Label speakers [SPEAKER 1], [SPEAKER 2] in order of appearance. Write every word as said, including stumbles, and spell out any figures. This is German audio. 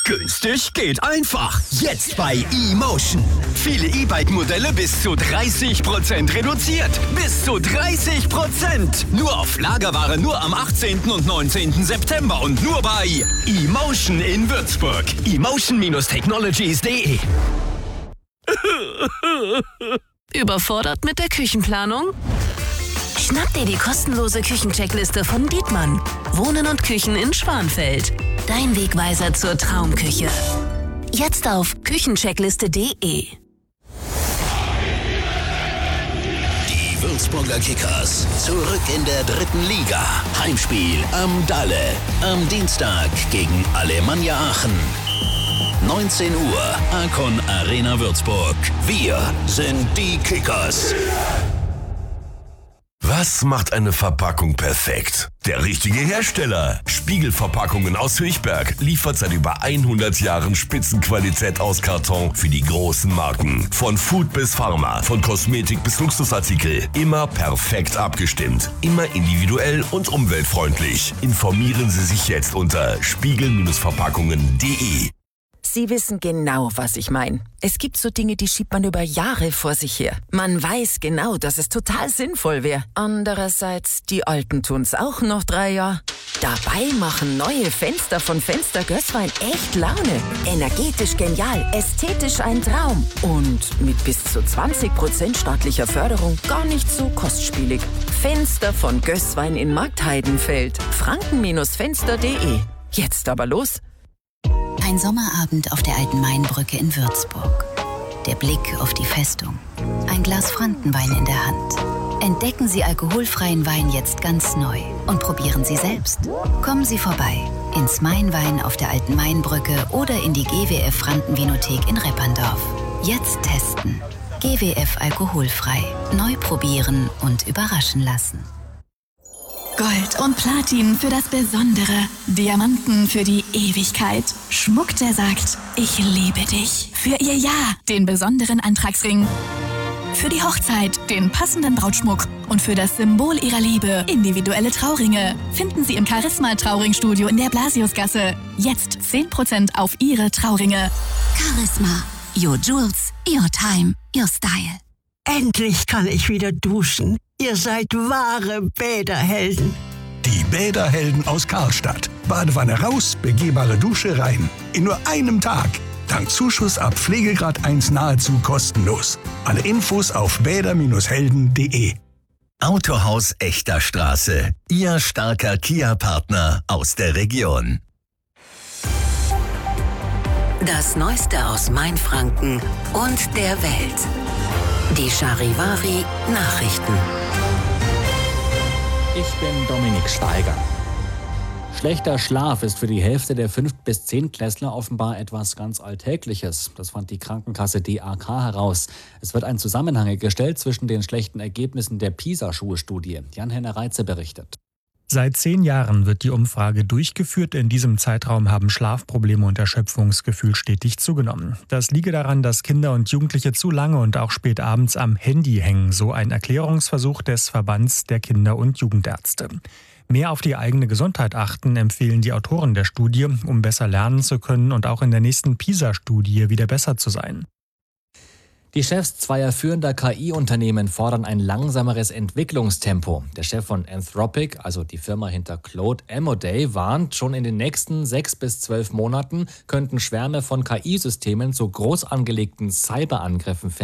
[SPEAKER 1] Günstig geht einfach. Jetzt bei eMotion. Viele E-Bike-Modelle bis zu dreißig Prozent reduziert. Bis zu dreißig Prozent. Nur auf Lagerware nur am achtzehnten und neunzehnten September und nur bei eMotion in Würzburg. emotion Technologies punkt de.
[SPEAKER 2] Überfordert mit der Küchenplanung? Schnapp dir die kostenlose Küchencheckliste von Dietmann. Wohnen und Küchen in Schwanfeld. Dein Wegweiser zur Traumküche. Jetzt auf küchencheckliste punkt de.
[SPEAKER 3] Die Würzburger Kickers zurück in der dritten Liga. Heimspiel am Dalle. Am Dienstag gegen Alemannia Aachen. neunzehn Uhr, Arcon Arena Würzburg. Wir sind die Kickers.
[SPEAKER 4] Was macht eine Verpackung perfekt? Der richtige Hersteller. Spiegelverpackungen aus Höchberg liefert seit über hundert Jahren Spitzenqualität aus Karton für die großen Marken. Von Food bis Pharma, von Kosmetik bis Luxusartikel. Immer perfekt abgestimmt. Immer individuell und umweltfreundlich. Informieren Sie sich jetzt unter spiegel Verpackungen punkt de.
[SPEAKER 5] Sie wissen genau, was ich meine. Es gibt so Dinge, die schiebt man über Jahre vor sich her. Man weiß genau, dass es total sinnvoll wäre. Andererseits, die Alten tun's auch noch drei Jahre. Dabei machen neue Fenster von Fenster Gößwein echt Laune. Energetisch genial, ästhetisch ein Traum. Und mit bis zu zwanzig Prozent staatlicher Förderung gar nicht so kostspielig. Fenster von Gößwein in Marktheidenfeld. franken Fenster punkt de. Jetzt aber los.
[SPEAKER 6] Ein Sommerabend auf der alten Mainbrücke in Würzburg. Der Blick auf die Festung. Ein Glas Frankenwein in der Hand. Entdecken Sie alkoholfreien Wein jetzt ganz neu und probieren Sie selbst. Kommen Sie vorbei ins Mainwein auf der alten Mainbrücke oder in die G W F Frankenvinothek in Repperndorf. Jetzt testen. G W F alkoholfrei. Neu probieren und überraschen lassen.
[SPEAKER 7] Gold und Platin für das Besondere. Diamanten für die Ewigkeit. Schmuck, der sagt, ich liebe dich. Für ihr Ja, den besonderen Antragsring. Für die Hochzeit, den passenden Brautschmuck. Und für das Symbol ihrer Liebe, individuelle Trauringe. Finden Sie im Charisma Trauringstudio in der Blasiusgasse. Jetzt zehn Prozent auf Ihre Trauringe.
[SPEAKER 8] Charisma. Your Jewels, your time, your style.
[SPEAKER 9] Endlich kann ich wieder duschen. Ihr seid wahre Bäderhelden.
[SPEAKER 10] Die Bäderhelden aus Karlstadt. Badewanne raus, begehbare Dusche rein. In nur einem Tag. Dank Zuschuss ab Pflegegrad eins nahezu kostenlos. Alle Infos auf bäder helden punkt de.
[SPEAKER 3] Autohaus Echter Straße. Ihr starker Kia-Partner aus der Region.
[SPEAKER 2] Das Neueste aus Mainfranken und der Welt. Die Charivari Nachrichten.
[SPEAKER 11] Ich bin Dominik Steiger. Schlechter Schlaf ist für die Hälfte der fünf- bis Zehntklässler offenbar etwas ganz Alltägliches. Das fand die Krankenkasse D A K heraus. Es wird ein Zusammenhang hergestellt zwischen den schlechten Ergebnissen der PISA-Schulstudie. Jan-Henner Reitze berichtet.
[SPEAKER 12] Seit zehn Jahren wird die Umfrage durchgeführt. In diesem Zeitraum haben Schlafprobleme und Erschöpfungsgefühl stetig zugenommen. Das liege daran, dass Kinder und Jugendliche zu lange und auch spät abends am Handy hängen, so ein Erklärungsversuch des Verbands der Kinder- und Jugendärzte. Mehr auf die eigene Gesundheit achten, empfehlen die Autoren der Studie, um besser lernen zu können und auch in der nächsten PISA-Studie wieder besser zu sein.
[SPEAKER 11] Die Chefs zweier führender K I-Unternehmen fordern ein langsameres Entwicklungstempo. Der Chef von Anthropic, also die Firma hinter Claude Amodei, warnt, schon in den nächsten sechs bis zwölf Monaten könnten Schwärme von K I-Systemen zu groß angelegten Cyberangriffen